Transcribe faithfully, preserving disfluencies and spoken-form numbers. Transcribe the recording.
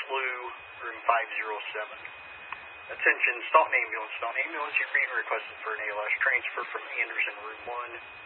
Blue, room five oh seven. Attention, Staunton Ambulance. Staunton Ambulance, you're being requested for an A L S transfer from Anderson, room one.